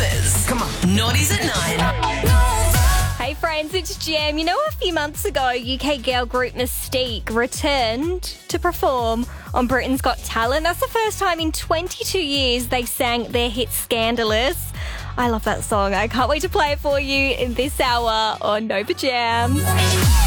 Novas. Come on. Naughties at 9. Hey friends, it's Jam. You know, a few months ago, UK girl group Mystique returned to perform on Britain's Got Talent. That's the first time in 22 years they sang their hit Scandalous. I love that song. I can't wait to play it for you in this hour on Nova Jam.